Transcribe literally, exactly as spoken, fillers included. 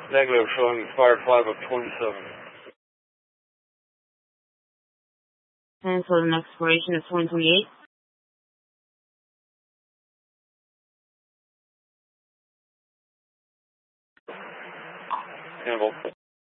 Negative, showing expired flight of twenty-seven. And so the next expiration is twenty twenty-eight. Campbell.